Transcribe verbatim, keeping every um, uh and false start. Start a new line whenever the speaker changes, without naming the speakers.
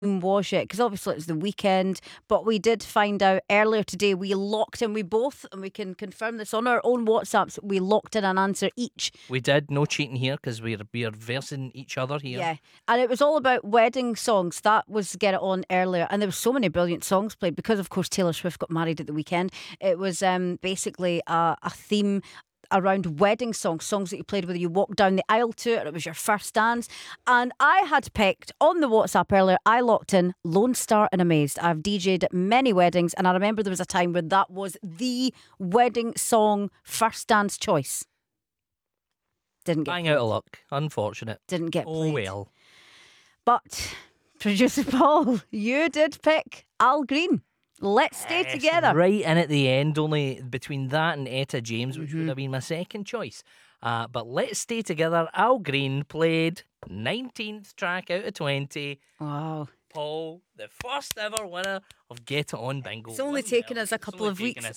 was it? Because obviously it was the weekend, but we did find out earlier today, we locked in, we both, and we can confirm this on our own WhatsApps, we locked in an answer each.
We did. No cheating here because we're, we're versing each other here.
Yeah, and it was all about wedding songs. That was Get It On earlier, and there were so many brilliant songs played because, of course, Taylor Swift got married at the weekend. It was um, basically a, a theme around wedding songs, songs that you played whether you walked down the aisle to it or it was your first dance. And I had picked on the WhatsApp earlier, I locked in Lone Star and Amazed. I've D J'd at many weddings, and I remember there was a time when that was the wedding song first dance choice. Didn't get
Bang
played.
out of luck. Unfortunate.
Didn't get
Oh
played.
well.
But producer Paul, you did pick Al Green. Let's stay
Yes,
together.
Right in at the end, only between that and Etta James, which
Mm-hmm.
would have been my second choice. Uh, but Let's Stay Together, Al Green played nineteenth track out of twenty.
Wow.
Paul, the first ever winner of Get It On Bingo.
It's only
One
taken
nil.
us a
It's
couple
only
of
taken
weeks.
us